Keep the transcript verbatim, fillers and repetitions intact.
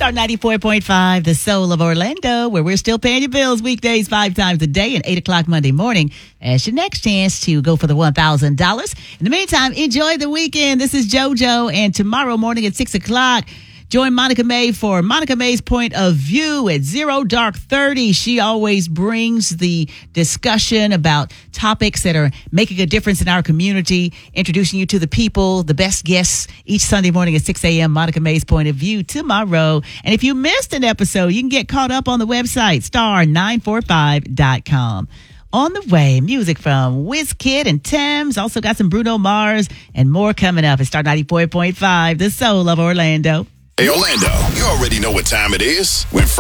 Star ninety-four point five, the soul of Orlando, where we're still paying your bills weekdays five times a day and eight o'clock Monday morning. As your next chance to go for the one thousand dollars. In the meantime, enjoy the weekend. This is JoJo, and tomorrow morning at six o'clock, join Monica May for Monica May's Point of View at Zero Dark thirty. She always brings the discussion about topics that are making a difference in our community, introducing you to the people, the best guests, each Sunday morning at six a.m. Monica May's Point of View tomorrow. And if you missed an episode, you can get caught up on the website, star nine four five dot com. On the way, music from WizKid and Thames. Also got some Bruno Mars and more coming up at Star ninety-four point five, the soul of Orlando. Hey, Orlando, you already know what time it is. When